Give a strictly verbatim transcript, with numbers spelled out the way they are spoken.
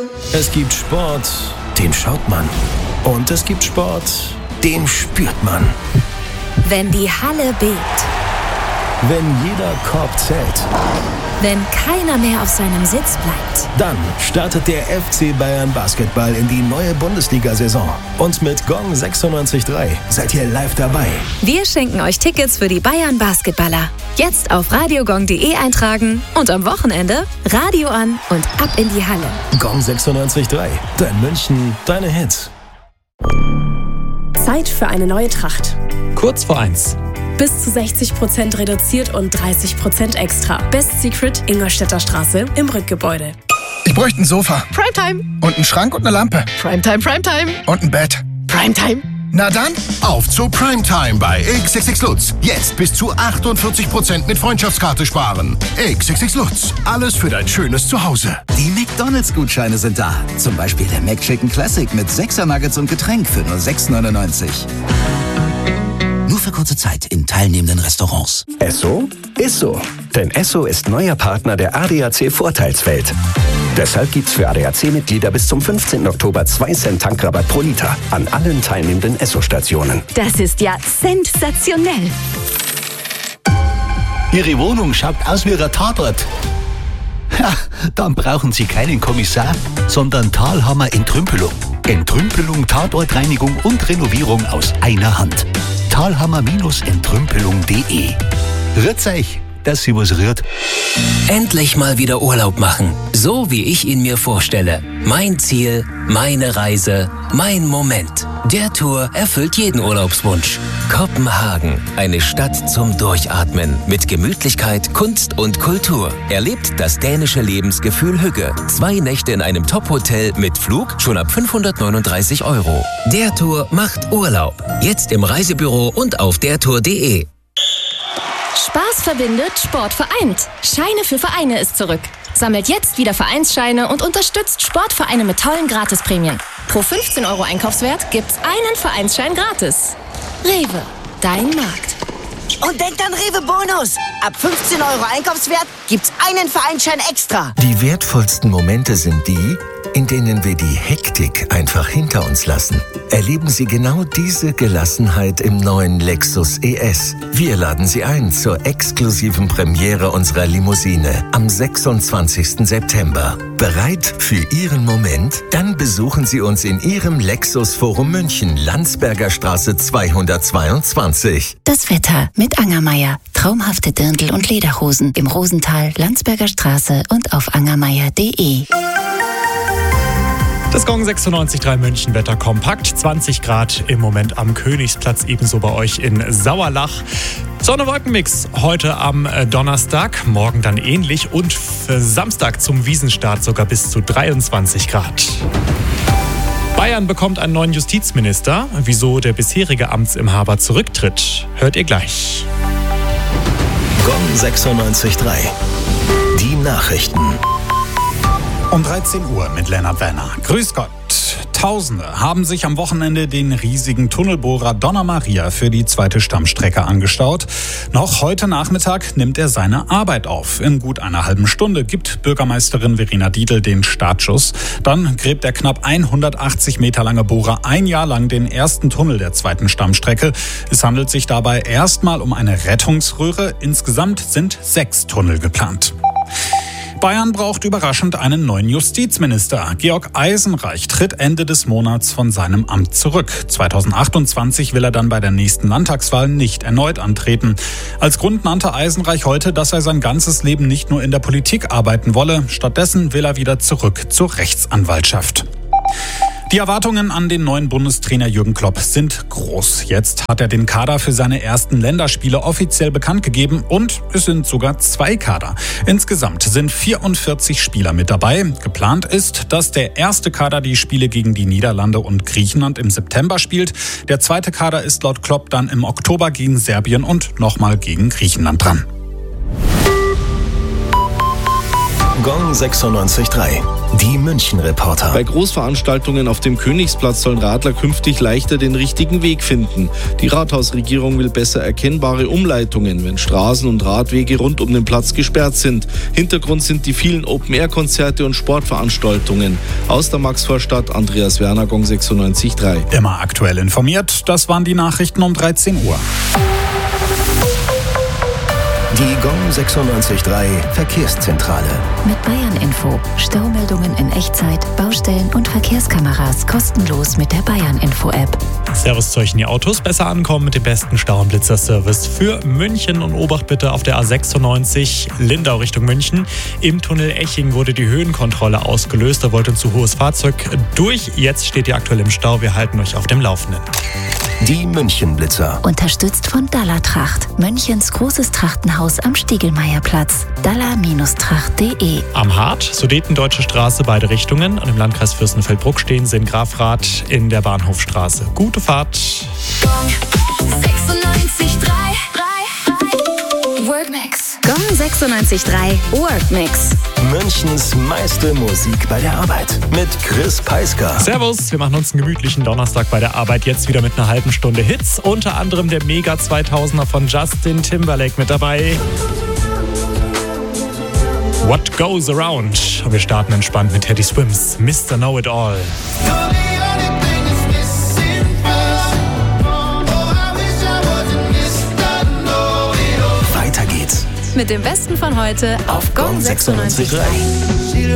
Es gibt Sport, den schaut man. Und es gibt Sport, den spürt man. Wenn die Halle bebt. Wenn jeder Korb zählt. Wenn keiner mehr auf seinem Sitz bleibt. Dann startet der F C Bayern Basketball in die neue Bundesliga-Saison. Und mit Gong sechsundneunzig Komma drei seid ihr live dabei. Wir schenken euch Tickets für die Bayern Basketballer. Jetzt auf radiogong punkt de eintragen und am Wochenende Radio an und ab in die Halle. Gong sechsundneunzig Komma drei. Dein München, deine Hits. Zeit für eine neue Tracht. Kurz vor eins. Bis zu sechzig Prozent reduziert und dreißig Prozent extra. Best Secret, Ingolstädter Straße im Rückgebäude. Ich bräuchte ein Sofa. Primetime. Und einen Schrank und eine Lampe. Primetime, Primetime. Und ein Bett. Primetime. Na dann, auf zu Primetime bei X X X Lutz. Jetzt bis zu achtundvierzig Prozent mit Freundschaftskarte sparen. X X X Lutz. Alles für dein schönes Zuhause. Die McDonalds-Gutscheine sind da. Zum Beispiel der McChicken Classic mit sechser Nuggets und Getränk für nur sechs neunundneunzig. Nur für kurze Zeit in teilnehmenden Restaurants. Esso ist so. Denn Esso ist neuer Partner der A D A C Vorteilswelt. Deshalb gibt's für A D A C-Mitglieder bis zum fünfzehnten Oktober zwei Cent Tankrabatt pro Liter an allen teilnehmenden Esso-Stationen. Das ist ja sensationell. Ihre Wohnung schaut aus wie ein Tatort. Ja, dann brauchen Sie keinen Kommissar, sondern Thalhammer Entrümpelung. Entrümpelung, Tatortreinigung und Renovierung aus einer Hand. Thalhammer Entrümpelung punkt de. Rührt's euch, dass Sie was rührt. Endlich mal wieder Urlaub machen, so wie ich ihn mir vorstelle. Mein Ziel, meine Reise, mein Moment. Der Tour erfüllt jeden Urlaubswunsch. Kopenhagen, eine Stadt zum Durchatmen mit Gemütlichkeit, Kunst und Kultur. Erlebt das dänische Lebensgefühl Hügge. Zwei Nächte in einem Top-Hotel mit Flug schon ab fünfhundertneununddreißig Euro. Der Tour macht Urlaub. Jetzt im Reisebüro und auf dertour punkt de. Spaß verbindet, Sport vereint. Scheine für Vereine ist zurück. Sammelt jetzt wieder Vereinsscheine und unterstützt Sportvereine mit tollen Gratisprämien. Pro fünfzehn Euro Einkaufswert gibt's einen Vereinsschein gratis. Rewe, dein Markt. Und denkt an Rewe Bonus. Ab fünfzehn Euro Einkaufswert gibt's einen Vereinsschein extra. Die wertvollsten Momente sind die, in denen wir die Hektik einfach hinter uns lassen. Erleben Sie genau diese Gelassenheit im neuen Lexus E S. Wir laden Sie ein zur exklusiven Premiere unserer Limousine am sechsundzwanzigsten September. Bereit für Ihren Moment? Dann besuchen Sie uns in Ihrem Lexus Forum München, Landsberger Straße zweihundertzweiundzwanzig. Das Wetter mit Angermeier. Traumhafte Dirndl- und Lederhosen im Rosental, Landsberger Straße und auf angermeier punkt de. Das Gong sechsundneunzig Komma drei München Wetter kompakt, zwanzig Grad im Moment am Königsplatz, ebenso bei euch in Sauerlach. Sonne-Wolkenmix heute am Donnerstag, morgen dann ähnlich und für Samstag zum Wiesenstart sogar bis zu dreiundzwanzig Grad. Bayern bekommt einen neuen Justizminister. Wieso der bisherige Amtsinhaber zurücktritt, hört ihr gleich. Gong sechsundneunzig Komma drei. Die Nachrichten. Um dreizehn Uhr mit Lennart Werner. Grüß Gott. Tausende haben sich am Wochenende den riesigen Tunnelbohrer Donna Maria für die zweite Stammstrecke angestaut. Noch heute Nachmittag nimmt er seine Arbeit auf. In gut einer halben Stunde gibt Bürgermeisterin Verena Dietl den Startschuss. Dann gräbt der knapp hundertachtzig Meter lange Bohrer ein Jahr lang den ersten Tunnel der zweiten Stammstrecke. Es handelt sich dabei erstmal um eine Rettungsröhre. Insgesamt sind sechs Tunnel geplant. Bayern braucht überraschend einen neuen Justizminister. Georg Eisenreich tritt Ende des Monats von seinem Amt zurück. zweitausendachtundzwanzig will er dann bei der nächsten Landtagswahl nicht erneut antreten. Als Grund nannte Eisenreich heute, dass er sein ganzes Leben nicht nur in der Politik arbeiten wolle. Stattdessen will er wieder zurück zur Rechtsanwaltschaft. Die Erwartungen an den neuen Bundestrainer Jürgen Klopp sind groß. Jetzt hat er den Kader für seine ersten Länderspiele offiziell bekannt gegeben und es sind sogar zwei Kader. Insgesamt sind vierundvierzig Spieler mit dabei. Geplant ist, dass der erste Kader die Spiele gegen die Niederlande und Griechenland im September spielt. Der zweite Kader ist laut Klopp dann im Oktober gegen Serbien und nochmal gegen Griechenland dran. Gong sechsundneunzig Komma drei. Die München-Reporter. Bei Großveranstaltungen auf dem Königsplatz sollen Radler künftig leichter den richtigen Weg finden. Die Rathausregierung will besser erkennbare Umleitungen, wenn Straßen und Radwege rund um den Platz gesperrt sind. Hintergrund sind die vielen Open-Air-Konzerte und Sportveranstaltungen. Aus der Maxvorstadt, Andreas Werner, Gong sechsundneunzig Komma drei. Immer aktuell informiert, das waren die Nachrichten um dreizehn Uhr. Die Gong sechsundneunzig Komma drei Verkehrszentrale. Mit Bayern Info. Staumeldungen in Echtzeit, Baustellen und Verkehrskameras kostenlos mit der Bayern Info App. Servus zu euch in die Autos. Besser ankommen mit dem besten Stau- und Blitzer-Service für München. Und Obacht bitte auf der A sechsundneunzig Lindau Richtung München. Im Tunnel Eching wurde die Höhenkontrolle ausgelöst. Da wollte ein zu hohes Fahrzeug durch. Jetzt steht ihr aktuell im Stau. Wir halten euch auf dem Laufenden. Die München-Blitzer. Unterstützt von Dalla-Tracht. Münchens großes Trachtenhaus am Stiegelmeierplatz. dalla Tracht punkt de. Am Hart, Sudetendeutsche Straße, beide Richtungen. Und im Landkreis Fürstenfeldbruck stehen sie in Grafrath in der Bahnhofstraße. Gute Fahrt. sechsundneunzig Komma drei Workmix. Gong sechsundneunzig Komma drei Workmix. Münchens meiste Musik bei der Arbeit. Mit Chris Peisker. Servus, wir machen uns einen gemütlichen Donnerstag bei der Arbeit. Jetzt wieder mit einer halben Stunde Hits. Unter anderem der Mega zweitausender von Justin Timberlake mit dabei. What Goes Around. Und wir starten entspannt mit Teddy Swims Mister Know It All. Weiter geht's Mit dem Besten von heute auf Gong sechsundneunzig Komma drei.